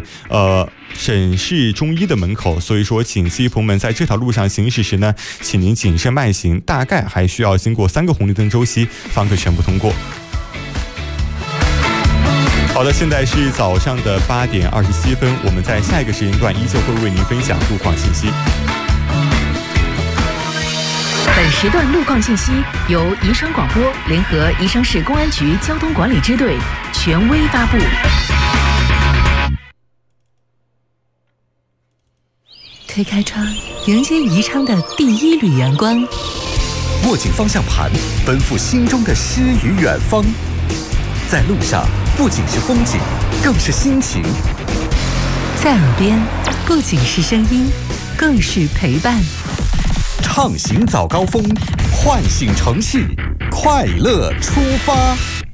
省市中医的门口，所以说请司机朋友们在这条路上行驶时呢，请您谨慎慢行，大概还需要经过3个红绿灯周期方可全部通过。好的，现在是早上的8点27分，我们在下一个时间段依旧会为您分享路况信息。 本时段路况信息由宜昌广播联合宜昌市公安局交通管理支队权威发布。 推开窗，迎接宜昌的第1缕阳光。 握紧方向盘，奔赴心中的诗与远方。在路上，不仅是风景，更是心情。 在耳边，不仅是声音，更是陪伴。 畅行早高峰，唤醒城市，快乐出发。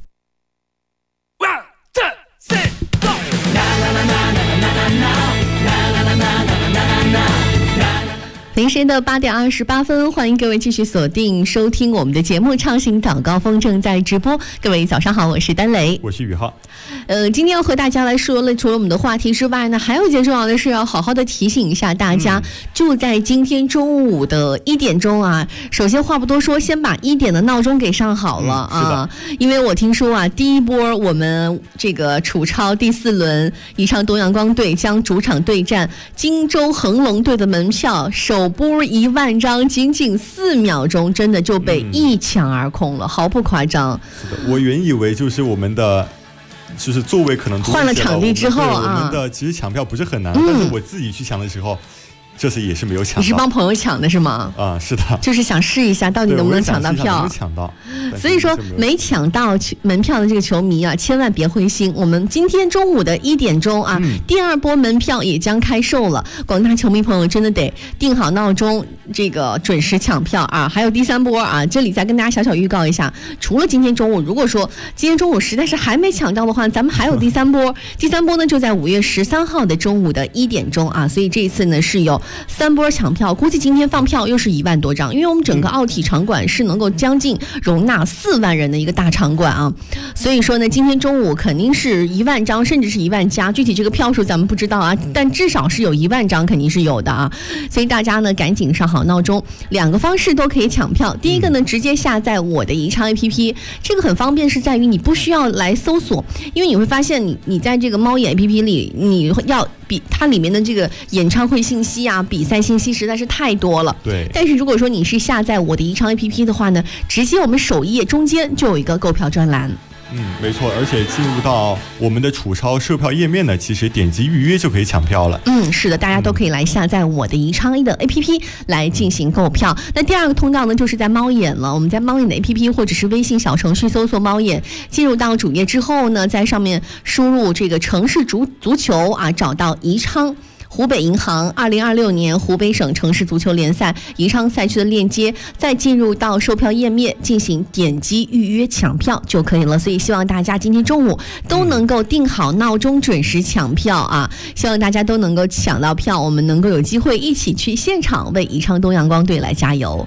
凌晨的8点28分，欢迎各位继续锁定收听我们的节目《畅行早高峰》正在直播。各位早上好，我是丹雷， 我是宇浩。 今天要和大家来说了，除了我们的话题之外呢，还有一件重要的事要好好的提醒一下大家。就在今天中午的1点钟啊，首先话不多说，先把1点的闹钟给上好了啊，因为我听说啊，第一波我们这个楚超第4轮宜昌东阳光队将主场对战荆州恒隆队的门票首播1万张，仅仅4秒钟，真的就被一抢而空了，毫不夸张。 是的，我原以为就是我们的。就是座位可能换了场地之后啊， 我们的其实抢票不是很难，但是我自己去抢的时候，这次也是没有抢到。 你是帮朋友抢的是吗？ 啊，是的， 就是想试一下到底能不能抢到票。 没抢到， 所以说没抢到门票的这个球迷啊，千万别灰心。我们今天中午的1点钟啊，第2波门票也将开售了。广大球迷朋友真的得定好闹钟，这个准时抢票啊！还有第3波啊，这里再跟大家小小预告一下，除了今天中午，如果说今天中午实在是还没抢到的话，咱们还有第3波。第3波呢就在5月13号的中午的1点钟啊，所以这一次呢是有3波抢票，估计今天放票又是1万多张，因为我们整个奥体场馆是能够将近容纳4万人的一个大场馆啊，所以说呢，今天中午肯定是1万张，甚至是1万加，具体这个票数咱们不知道啊，但至少是有1万张肯定是有的啊，所以大家呢赶紧上好闹钟，2个方式都可以抢票。第一个呢，直接下载我的宜昌 APP， 这个很方便，是在于你不需要来搜索，因为你会发现你在这个猫眼 APP 里，你要比它里面的这个演唱会信息啊、比赛信息实在是太多了。 对。 但是如果说你是下载我的宜昌 APP 的话呢，直接我们首页中间就有一个购票专栏。 没错，而且进入到我们的楚超售票页面呢，其实点击预约就可以抢票了。 是的，大家都可以来下载我的宜昌的 APP 来进行购票。那第2个通道呢，就是在猫眼了。我们在猫眼的 APP 或者是微信小程序搜索猫眼，进入到主页之后呢，在上面输入这个城市足球啊，找到宜昌湖北银行2026年湖北省城市足球联赛宜昌赛区的链接，再进入到售票页面进行点击预约抢票就可以了。所以希望大家今天中午都能够定好闹钟，准时抢票啊！希望大家都能够抢到票，我们能够有机会一起去现场为宜昌东阳光队来加油。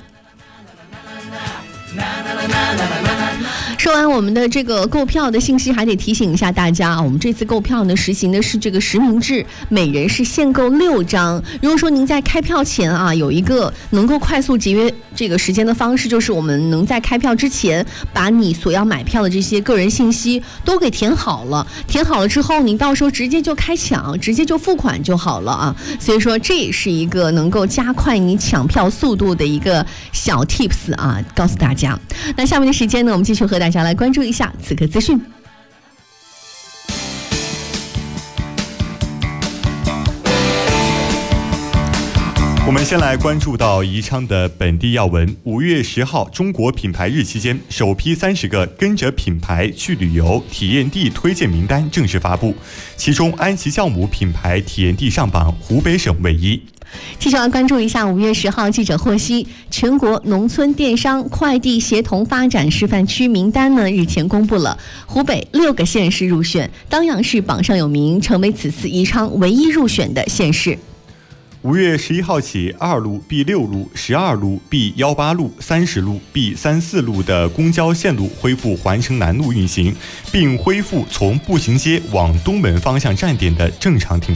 说完我们的这个购票的信息，还得提醒一下大家啊，我们这次购票呢实行的是这个实名制，每人是限购6张。如果说您在开票前啊，有一个能够快速节约这个时间的方式，就是我们能在开票之前把你所要买票的这些个人信息都给填好了，填好了之后你到时候直接就开抢，直接就付款就好了啊。所以说这也是一个能够加快你抢票速度的一个小 tips 啊，告诉大家。那下面的时间呢，我们继续和大家来关注一下此刻资讯。 我们先来关注到宜昌的本地要闻。5月10号中国品牌日期间，首批30个跟着品牌去旅游体验地推荐名单正式发布，其中安琪酵母品牌体验地上榜，湖北省唯一。 继续来关注一下5月10号记者获悉，全国农村电商快递协同发展示范区名单呢日前公布了，湖北6个县市入选，当阳市榜上有名，成为此次宜昌唯一入选的县市。 5月11号起，2路、B6路、12路、B18路、30路、B34路的公交线路恢复环城南路运行，并恢复从步行街往东门方向站点的正常停